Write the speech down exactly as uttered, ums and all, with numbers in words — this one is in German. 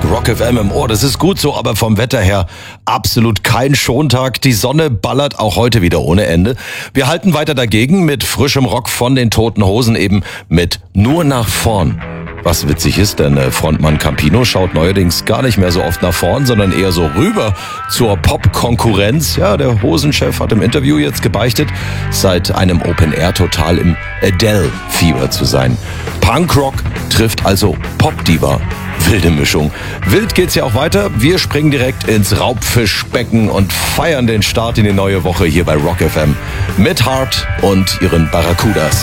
Rock F M im Ohr. Das ist gut so, aber vom Wetter her absolut kein Schontag. Die Sonne ballert auch heute wieder ohne Ende. Wir halten weiter dagegen mit frischem Rock von den Toten Hosen, eben mit Nur nach vorn. Was witzig ist, denn Frontmann Campino schaut neuerdings gar nicht mehr so oft nach vorn, sondern eher so rüber zur Pop-Konkurrenz. Ja, der Hosenchef hat im Interview jetzt gebeichtet, seit einem Open Air total im Adele-Fieber zu sein. Punkrock trifft also Pop-Diva. Wilde Mischung. Wild geht's ja auch weiter. Wir springen direkt ins Raubfischbecken und feiern den Start in die neue Woche hier bei Rock F M mit Heart und ihren Barracudas.